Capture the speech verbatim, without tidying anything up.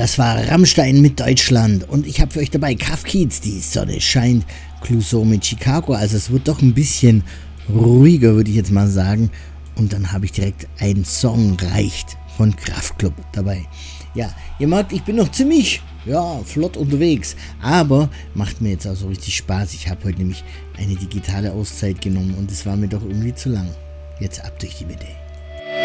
Das war Rammstein mit Deutschland und ich habe für euch dabei Kaf Kiez, die Sonne scheint, Clouseau mit Chicago, also es wird doch ein bisschen ruhiger, würde ich jetzt mal sagen. Und dann habe ich direkt einen Song reicht von Kraftklub dabei. Ja, ihr merkt, ich bin noch ziemlich, ja, flott unterwegs, aber macht mir jetzt auch so richtig Spaß. Ich habe heute nämlich eine digitale Auszeit genommen und es war mir doch irgendwie zu lang. Jetzt ab durch die Mitte.